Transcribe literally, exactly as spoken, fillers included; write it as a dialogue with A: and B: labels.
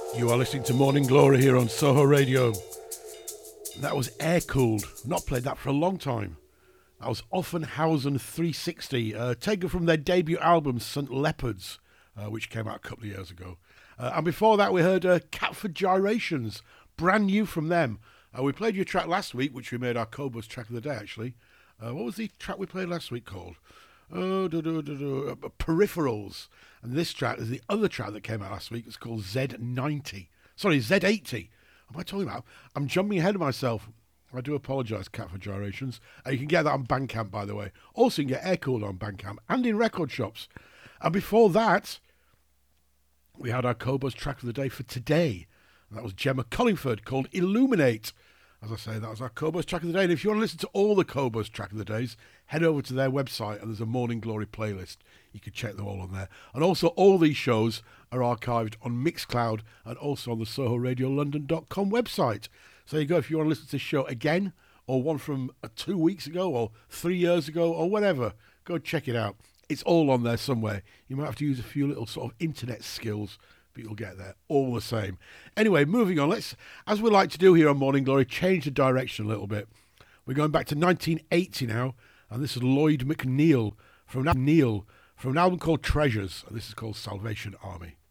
A: You are listening to Morning Glory here on Soho Radio. That was Air Cooled. Not played that for a long time. That was Offenhausen three sixty, uh, taken from their debut album Saint Leopards, uh, which came out a couple of years ago. Uh, and before that we heard uh, Catford Gyrations, brand new from them. Uh, we played your track last week, which we made our Cobus track of the day actually. Uh, what was the track we played last week called? Oh, do, do, do, do, uh, Peripherals. And this track is the other track that came out last week. It's called Z ninety. Sorry, Z eighty. What am I talking about? I'm jumping ahead of myself. I do apologise, Catford Gyrations. Uh, you can get that on Bandcamp, by the way. Also, you can get Air Cooled on Bandcamp and in record shops. And before that, we had our Cobus track of the day for today. And that was Gemma Collingford called Illuminate. As I say, that was our Cobus track of the day. And if you want to listen to all the Cobus track of the days, head over to their website and there's a Morning Glory playlist. You can check them all on there. And also, all these shows are archived on Mixcloud and also on the soho radio london dot com website. So there you go. If you want to listen to this show again, or one from uh, two weeks ago, or three years ago, or whatever, go check it out. It's all on there somewhere. You might have to use a few little sort of internet skills, but you'll get there all the same. Anyway, moving on. Let's, as we like to do here on Morning Glory, change the direction a little bit. We're going back to nineteen eighty now, and this is Lloyd McNeil from Neil from an album called Treasures, and this is called Salvation Army.